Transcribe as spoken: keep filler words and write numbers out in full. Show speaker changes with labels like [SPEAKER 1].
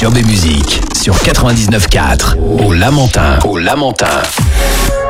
[SPEAKER 1] Job et musique sur quatre-vingt-dix-neuf quatre au Lamentin. Au Lamentin.